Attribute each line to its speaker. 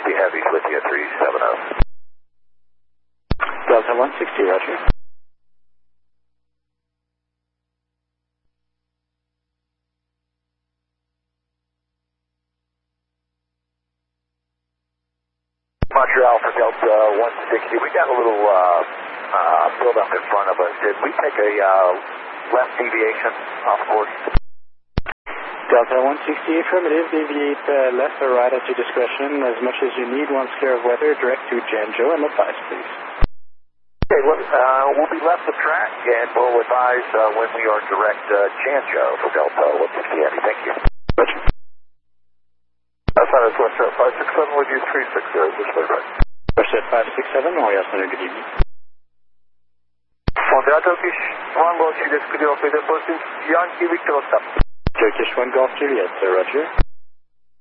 Speaker 1: Yankee Heavies with you, 370.
Speaker 2: Delta 160, roger.
Speaker 1: Montreal for Delta 160. We got a little build up in front of us. Did we take a left deviation off course?
Speaker 2: Delta 160, affirmative. Deviate left or right at your discretion as much as you need. Once clear of weather, direct to Janjo and advise, please.
Speaker 1: Okay, we'll be left of track and we'll advise when we are direct Janjo for Delta 160 Heavy. Thank you.
Speaker 2: Roger.
Speaker 1: Southwest Westjet 567 with you, 360, this way, right?
Speaker 2: Westjet 567, Montreal Center, good evening.
Speaker 1: Montreal Turkish 1 Golf Juliet, good evening, Yankee Victor Oscar.
Speaker 2: Turkish 1 Golf Juliet, roger.